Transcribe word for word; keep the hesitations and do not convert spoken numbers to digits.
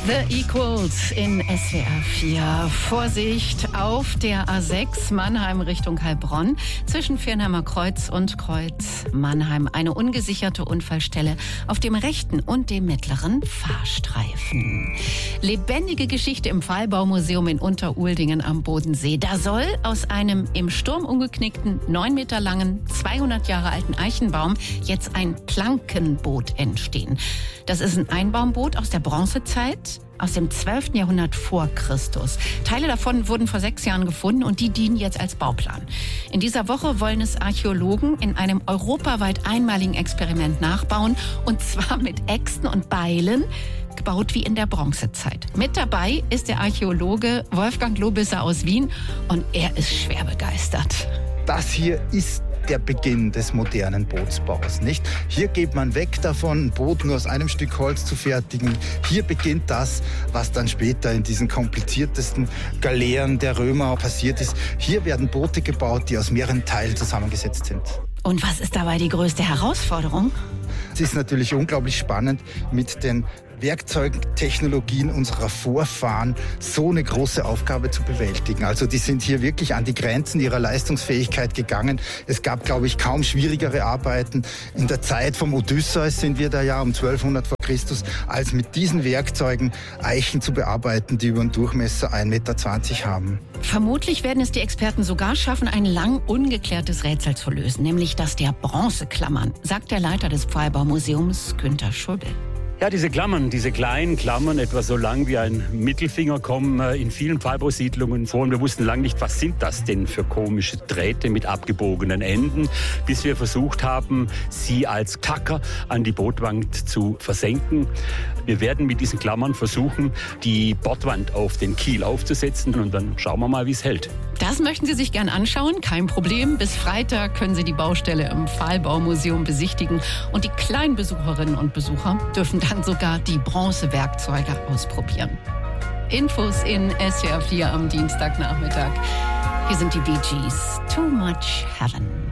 The Equals in S W R vier. Vorsicht auf der A sechs Mannheim Richtung Heilbronn zwischen Viernheimer Kreuz und Kreuz Mannheim. Eine ungesicherte Unfallstelle auf dem rechten und dem mittleren Fahrstreifen. Lebendige Geschichte im Pfahlbaumuseum in Unteruldingen am Bodensee. Da soll aus einem im Sturm umgeknickten, neun Meter langen, zweihundert Jahre alten Eichenbaum jetzt ein Plankenboot entstehen. Das ist ein Einbaumboot aus der Bronzezeit, aus dem zwölften Jahrhundert vor Christus. Teile davon wurden vor sechs Jahren gefunden und die dienen jetzt als Bauplan. In dieser Woche wollen es Archäologen in einem europaweit einmaligen Experiment nachbauen, und zwar mit Äxten und Beilen, gebaut wie in der Bronzezeit. Mit dabei ist der Archäologe Wolfgang Lobisser aus Wien und er ist schwer begeistert. Das hier ist der Beginn des modernen Bootsbaus, nicht? Hier geht man weg davon, ein Boot nur aus einem Stück Holz zu fertigen. Hier beginnt das, was dann später in diesen kompliziertesten Galeeren der Römer passiert ist. Hier werden Boote gebaut, die aus mehreren Teilen zusammengesetzt sind. Und was ist dabei die größte Herausforderung? Es ist natürlich unglaublich spannend, mit den Werkzeugtechnologien unserer Vorfahren so eine große Aufgabe zu bewältigen. Also die sind hier wirklich an die Grenzen ihrer Leistungsfähigkeit gegangen. Es gab, glaube ich, kaum schwierigere Arbeiten. In der Zeit vom Odysseus sind wir da ja um zwölfhundert vor Christus, als mit diesen Werkzeugen Eichen zu bearbeiten, die über einen Durchmesser ein Meter zwanzig haben. Vermutlich werden es die Experten sogar schaffen, ein lang ungeklärtes Rätsel zu lösen, nämlich das der Bronzeklammern, sagt der Leiter des Pfahlbaumuseums, Günter Schubbel. Ja, diese Klammern, diese kleinen Klammern, etwa so lang wie ein Mittelfinger, kommen in vielen Pfahlbausiedlungen vor. Und wir wussten lange nicht, was sind das denn für komische Drähte mit abgebogenen Enden, bis wir versucht haben, sie als Tacker an die Bordwand zu versenken. Wir werden mit diesen Klammern versuchen, die Bordwand auf den Kiel aufzusetzen, und dann schauen wir mal, wie es hält. Das möchten Sie sich gern anschauen? Kein Problem. Bis Freitag können Sie die Baustelle im Pfahlbaumuseum besichtigen. Und die kleinen Besucherinnen und Besucher dürfen dann sogar die Bronzewerkzeuge ausprobieren. Infos in S W R vier am Dienstagnachmittag. Hier sind die Bee Gees. Too Much Heaven.